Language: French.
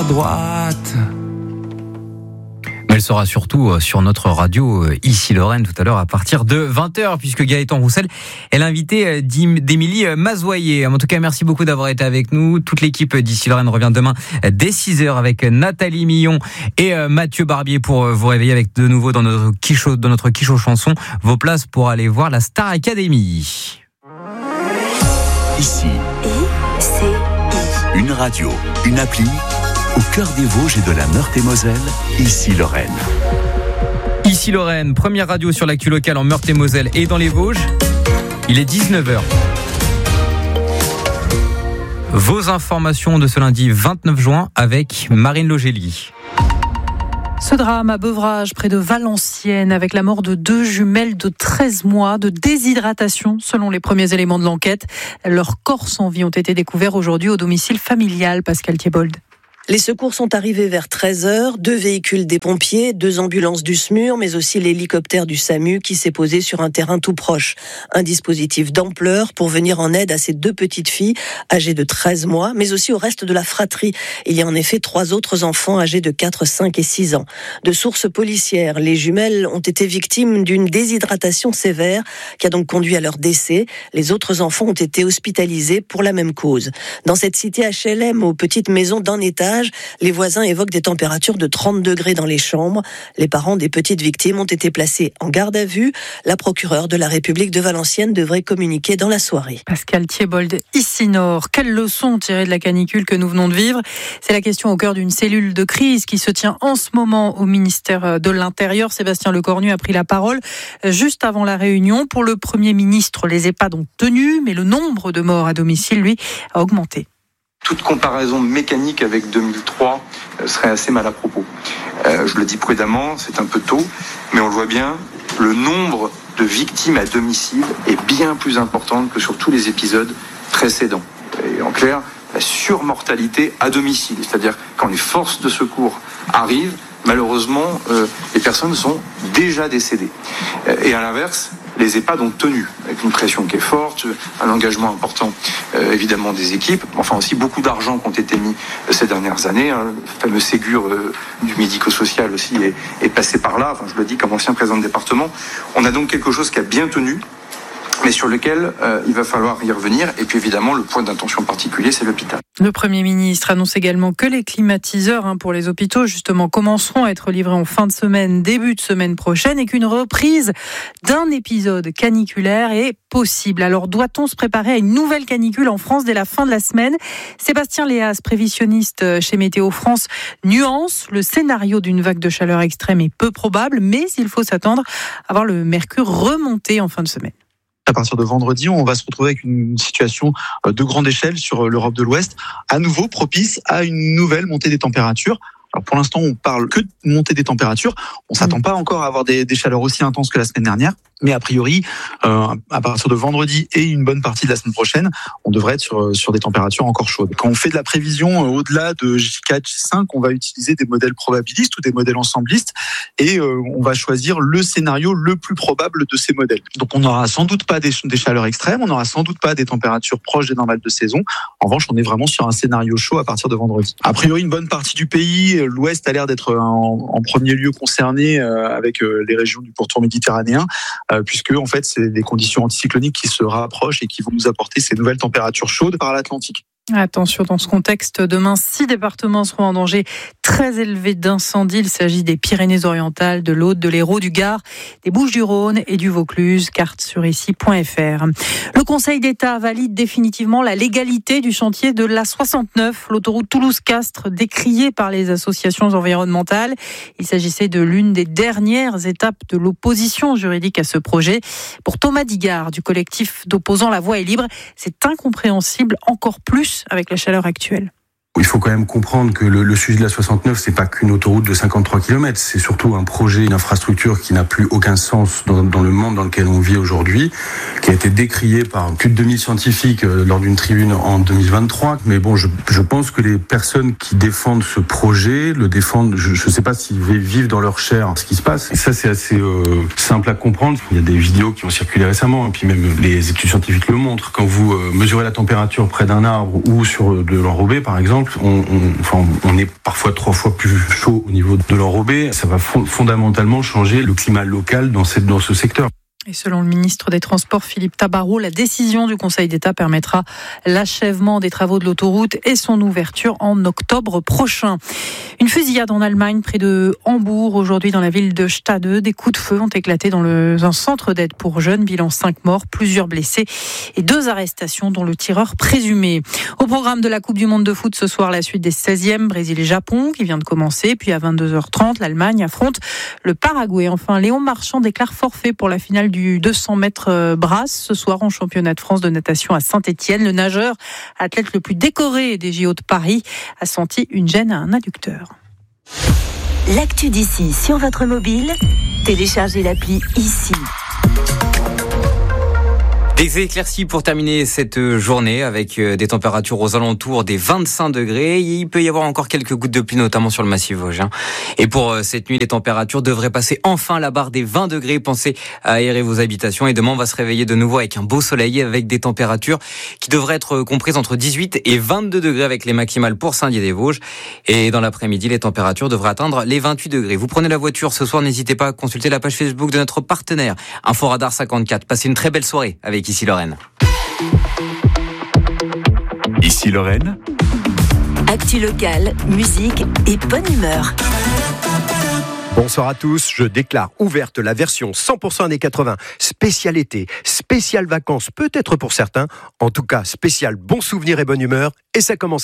droite. Mais elle sera surtout sur notre radio ici Lorraine tout à l'heure à partir de 20h puisque Gaëtan Roussel est l'invité d'Émilie Mazoyer. En tout cas, merci beaucoup d'avoir été avec nous. Toute l'équipe d'ici Lorraine revient demain dès 6h avec Nathalie Millon et Mathieu Barbier pour vous réveiller avec de nouveau dans notre quichot chanson vos places pour aller voir la Star Academy. Ici, une radio, une appli, au cœur des Vosges et de la Meurthe-et-Moselle, ici Lorraine. Ici Lorraine, première radio sur l'actu locale en Meurthe-et-Moselle et dans les Vosges. Il est 19h. Vos informations de ce lundi 29 juin avec Marine Logélie. Ce drame à Beuvrages, près de Valenciennes, avec la mort de 2 jumelles de 13 mois de déshydratation, selon les premiers éléments de l'enquête. Leurs corps sans vie ont été découverts aujourd'hui au domicile familial, Pascal Thiebold. Les secours sont arrivés vers 13h, 2 véhicules des pompiers, 2 ambulances du SMUR, mais aussi l'hélicoptère du SAMU qui s'est posé sur un terrain tout proche. Un dispositif d'ampleur pour venir en aide à ces 2 petites filles âgées de 13 mois, mais aussi au reste de la fratrie. Il y a en effet 3 autres enfants âgés de 4, 5 et 6 ans. De sources policières, les jumelles ont été victimes d'une déshydratation sévère qui a donc conduit à leur décès. Les autres enfants ont été hospitalisés pour la même cause. Dans cette cité HLM aux petites maisons d'un étage, les voisins évoquent des températures de 30 degrés dans les chambres. Les parents des petites victimes ont été placés en garde à vue. La procureure de la République de Valenciennes devrait communiquer dans la soirée. Pascal Thiebold, ici Nord. Quelles leçons tirer de la canicule que nous venons de vivre ? C'est la question au cœur d'une cellule de crise qui se tient en ce moment au ministère de l'Intérieur. Sébastien Lecornu a pris la parole juste avant la réunion. Pour le Premier ministre, les EHPAD ont tenu, mais le nombre de morts à domicile, lui, a augmenté. Toute comparaison mécanique avec 2003 serait assez mal à propos. Je le dis prudemment, c'est un peu tôt, mais on le voit bien, le nombre de victimes à domicile est bien plus important que sur tous les épisodes précédents. Et en clair, la surmortalité à domicile, c'est-à-dire quand les forces de secours arrivent, malheureusement, les personnes sont déjà décédées. Et à l'inverse, les EHPAD ont tenu, avec une pression qui est forte, un engagement important, évidemment, des équipes, enfin aussi beaucoup d'argent qui ont été mis ces dernières années. Le fameux Ségur du médico-social aussi est passé par là. Enfin, je le dis comme ancien président de département. On a donc quelque chose qui a bien tenu, mais sur lequel il va falloir y revenir. Et puis évidemment, le point d'intention particulier, c'est l'hôpital. Le Premier ministre annonce également que les climatiseurs pour les hôpitaux, justement, commenceront à être livrés en fin de semaine, début de semaine prochaine, et qu'une reprise d'un épisode caniculaire est possible. Alors, doit-on se préparer à une nouvelle canicule en France dès la fin de la semaine ? Sébastien Léas, prévisionniste chez Météo France, nuance. Le scénario d'une vague de chaleur extrême est peu probable, mais il faut s'attendre à voir le mercure remonter en fin de semaine. À partir de vendredi, on va se retrouver avec une situation de grande échelle sur l'Europe de l'Ouest, à nouveau propice à une nouvelle montée des températures. Alors pour l'instant, on parle que de montée des températures. On s'attend pas encore à avoir des chaleurs aussi intenses que la semaine dernière. Mais a priori, à partir de vendredi et une bonne partie de la semaine prochaine, on devrait être sur des températures encore chaudes. Quand on fait de la prévision au-delà de J4, J5, on va utiliser des modèles probabilistes ou des modèles ensemblistes et on va choisir le scénario le plus probable de ces modèles. Donc on n'aura sans doute pas des chaleurs extrêmes, on n'aura sans doute pas des températures proches des normales de saison. En revanche, on est vraiment sur un scénario chaud à partir de vendredi. A priori, une bonne partie du pays, l'Ouest a l'air d'être en premier lieu concerné avec les régions du pourtour méditerranéen. Puisque en fait c'est des conditions anticycloniques qui se rapprochent et qui vont nous apporter ces nouvelles températures chaudes par l'Atlantique. Attention, dans ce contexte, demain, 6 départements seront en danger très élevé d'incendie. Il s'agit des Pyrénées-Orientales, de l'Aude, de l'Hérault, du Gard, des Bouches-du-Rhône et du Vaucluse. Carte sur ici.fr. Le Conseil d'État valide définitivement la légalité du chantier de l'A69, l'autoroute Toulouse-Castres, décriée par les associations environnementales. Il s'agissait de l'une des dernières étapes de l'opposition juridique à ce projet. Pour Thomas Digard, du collectif d'opposants La Voie est libre, c'est incompréhensible encore plus avec la chaleur actuelle. Il faut quand même comprendre que le sujet de la 69, c'est pas qu'une autoroute de 53 km, c'est surtout un projet, une infrastructure qui n'a plus aucun sens dans le monde dans lequel on vit aujourd'hui, qui a été décrié par plus de 2000 scientifiques lors d'une tribune en 2023. Mais bon, je pense que les personnes qui défendent ce projet le défendent, je sais pas s'ils vivent dans leur chair ce qui se passe. Et ça, c'est assez simple à comprendre. Il y a des vidéos qui ont circulé récemment, et puis même les études scientifiques le montrent. Quand vous mesurez la température près d'un arbre ou sur de l'enrobé, par exemple, exemple, on est parfois 3 fois plus chaud au niveau de l'enrobé. Ça va fondamentalement changer le climat local dans ce secteur. Et selon le ministre des Transports, Philippe Tabarot, la décision du Conseil d'État permettra l'achèvement des travaux de l'autoroute et son ouverture en octobre prochain. Une fusillade en Allemagne, près de Hambourg, aujourd'hui dans la ville de Stade. Des coups de feu ont éclaté dans un centre d'aide pour jeunes. Bilan 5 morts, plusieurs blessés et 2 arrestations, dont le tireur présumé. Au programme de la Coupe du Monde de foot ce soir, la suite des 16e, Brésil et Japon, qui vient de commencer. Puis à 22h30, l'Allemagne affronte le Paraguay. Enfin, Léon Marchand déclare forfait pour la finale du 200 mètres brasse ce soir en championnat de France de natation à Saint-Étienne. Le nageur, athlète le plus décoré des JO de Paris, a senti une gêne à un adducteur. L'actu d'ici sur votre mobile, téléchargez l'appli ici. Des éclaircies pour terminer cette journée avec des températures aux alentours des 25 degrés. Il peut y avoir encore quelques gouttes de pluie, notamment sur le massif vosgien. Et pour cette nuit, les températures devraient passer enfin la barre des 20 degrés. Pensez à aérer vos habitations. Et demain, on va se réveiller de nouveau avec un beau soleil, avec des températures qui devraient être comprises entre 18 et 22 degrés avec les maximales pour Saint-Dié-des-Vosges. Et dans l'après-midi, les températures devraient atteindre les 28 degrés. Vous prenez la voiture ce soir, n'hésitez pas à consulter la page Facebook de notre partenaire, Inforadar 54. Passez une très belle soirée avec Ici Lorraine. Ici Lorraine. Actu locale, musique et bonne humeur. Bonsoir à tous, je déclare ouverte la version 100% années 80, spécial été, spécial vacances peut-être pour certains, en tout cas spécial bon souvenir et bonne humeur, et ça commence